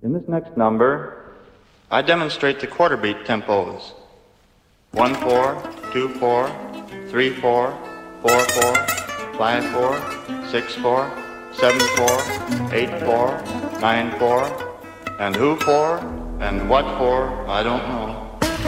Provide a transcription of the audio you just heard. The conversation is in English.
In this next number, I demonstrate the quarter beat tempos. 1-4, 2-4, 3-4, 4-4, 5-4, 6-4, 7-4, 8-4, 9-4, and who for and what for, I don't know.